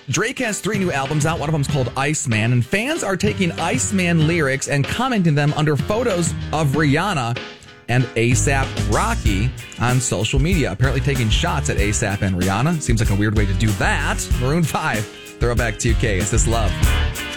Drake has 3 new albums out. One of them's called Iceman, and fans are taking Iceman lyrics and commenting them under photos of Rihanna and A$AP Rocky on social media. Apparently taking shots at A$AP and Rihanna. Seems like a weird way to do that. Maroon 5, Throwback 2K. Is This Love?